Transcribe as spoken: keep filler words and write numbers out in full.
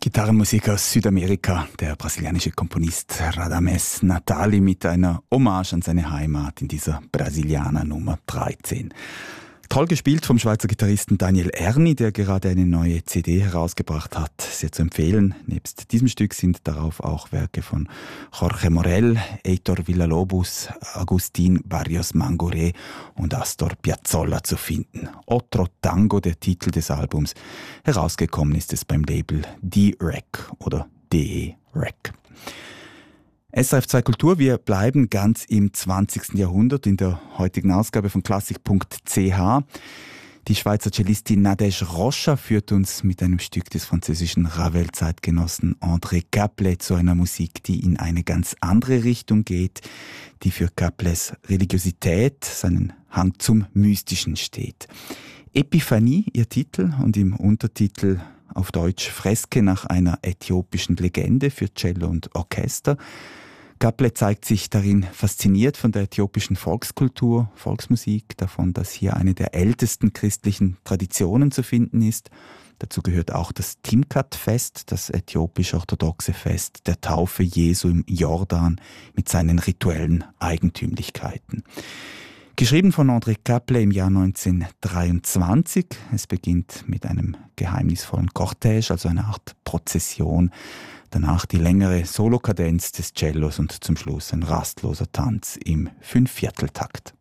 Gitarrenmusik aus Südamerika, der brasilianische Komponist Radamés Natali mit einer Hommage an seine Heimat in dieser Brasiliana Nummer dreizehn. Toll gespielt vom Schweizer Gitarristen Daniel Erni, der gerade eine neue C D herausgebracht hat. Sehr zu empfehlen. Nebst diesem Stück sind darauf auch Werke von Jorge Morel, Heitor Villa-Lobos, Agustín Barrios Mangoré und Astor Piazzolla zu finden. Otro Tango, der Titel des Albums. Herausgekommen ist es beim Label D-Rec oder D-Rec. S R F zwei Kultur, wir bleiben ganz im zwanzigsten Jahrhundert in der heutigen Ausgabe von Klassik punkt c h. Die Schweizer Cellistin Nadège Rocha führt uns mit einem Stück des französischen Ravel-Zeitgenossen André Caplet zu einer Musik, die in eine ganz andere Richtung geht, die für Caplets Religiosität, seinen Hang zum Mystischen steht. Epiphanie, ihr Titel, und im Untertitel auf Deutsch Freske nach einer äthiopischen Legende für Cello und Orchester. Caplet zeigt sich darin fasziniert von der äthiopischen Volkskultur, Volksmusik, davon, dass hier eine der ältesten christlichen Traditionen zu finden ist. Dazu gehört auch das Timkat-Fest, das äthiopisch-orthodoxe Fest der Taufe Jesu im Jordan mit seinen rituellen Eigentümlichkeiten. Geschrieben von André Caplet im Jahr neunzehnhundertdreiundzwanzig. Es beginnt mit einem geheimnisvollen Cortège, also einer Art Prozession. Danach die längere Solokadenz des Cellos und zum Schluss ein rastloser Tanz im Fünfvierteltakt.